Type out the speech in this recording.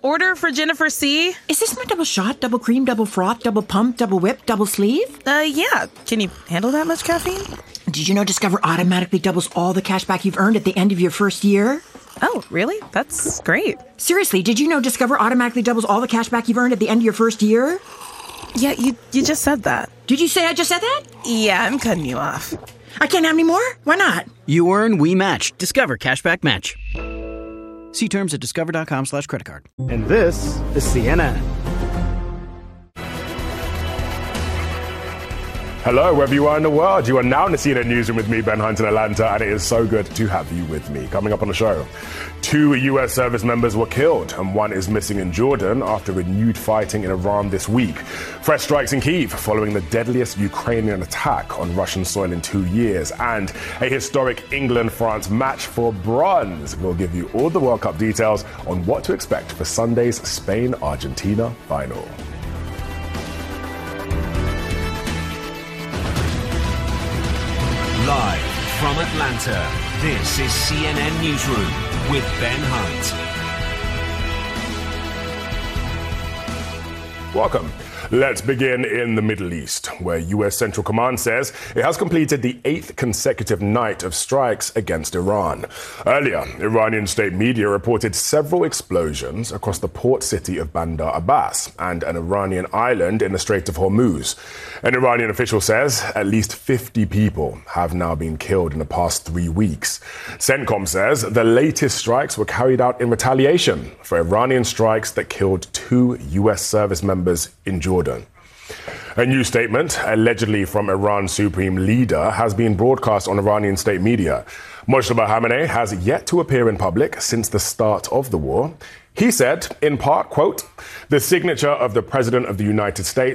Order for Jennifer C. Is this my double shot, double cream, double froth, double pump, double whip, double sleeve? Yeah. Can you handle that much caffeine? Did you know Discover automatically doubles all the cash back you've earned at the end of your first year? Oh, really? That's great. Seriously, did you know Discover automatically doubles all the cash back you've earned at the end of your first year? Yeah, you just said that. Did you say I just said that? Yeah, I'm cutting you off. I can't have any more? Why not? You earn, we match. Discover Cashback Match. See terms at discover.com/creditcard. And this is CNN. Hello, wherever you are in the world. You are now in the CNN Newsroom with me, Ben Hunt, in Atlanta, and it is so good to have you with me. Coming up on the show, 2 U.S. service members were killed, and 1 is missing in Jordan after renewed fighting in Iran this week. Fresh strikes in Kyiv following the deadliest Ukrainian attack on Russian soil in 2 years, and a historic England-France match for bronze. We'll give you all the World Cup details on what to expect for Sunday's Spain-Argentina final. Live from Atlanta, this is CNN Newsroom with Ben Hunt. Welcome. Let's begin in the Middle East, where U.S. Central Command says it has completed the 8th consecutive night of strikes against Iran. Earlier, Iranian state media reported several explosions across the port city of Bandar Abbas and an Iranian island in the Strait of Hormuz. An Iranian official says at least 50 people have now been killed in the past 3 weeks. CENTCOM says the latest strikes were carried out in retaliation for Iranian strikes that killed 2 U.S. service members in Jordan. A new statement, allegedly from Iran's supreme leader, has been broadcast on Iranian state media. Mojtaba Khamenei has yet to appear in public since the start of the war. He said, in part, quote, "The signature of the President of the United States